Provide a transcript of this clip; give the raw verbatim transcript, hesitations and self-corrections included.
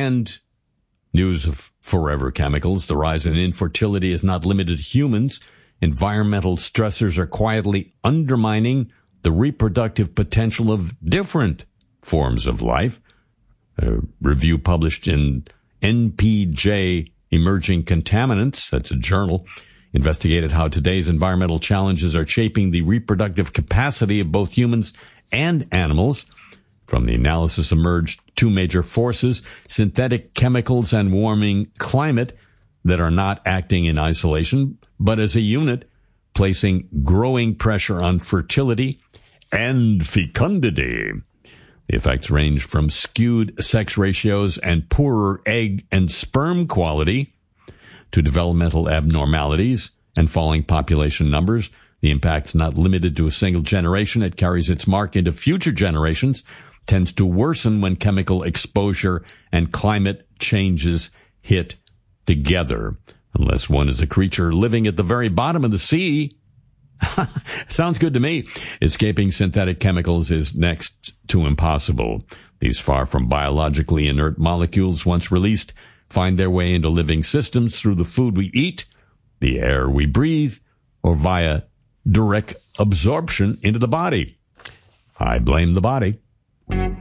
And news of forever chemicals. The rise in infertility is not limited to humans. Environmental stressors are quietly undermining the reproductive potential of different forms of life. A review published in N P J Emerging Contaminants, that's a journal, investigated how today's environmental challenges are shaping the reproductive capacity of both humans and animals. From the analysis emerged two major forces: synthetic chemicals and warming climate, that are not acting in isolation, but as a unit, placing growing pressure on fertility and fecundity. The effects range from skewed sex ratios and poorer egg and sperm quality to developmental abnormalities and falling population numbers. The impact's not limited to a single generation. It carries its mark into future generations, tends to worsen when chemical exposure and climate changes hit together. Unless one is a creature living at the very bottom of the sea. Sounds good to me. Escaping synthetic chemicals is next to impossible. These far from biologically inert molecules, once released, find their way into living systems through the food we eat, the air we breathe, or via direct absorption into the body. I blame the body.